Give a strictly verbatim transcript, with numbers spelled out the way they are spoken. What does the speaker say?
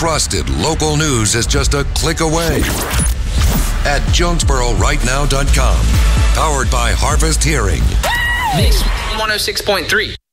Trusted local news is just a click away at Jonesboro Right Now dot com. Powered by Harvest Hearing. Mix one oh six point three.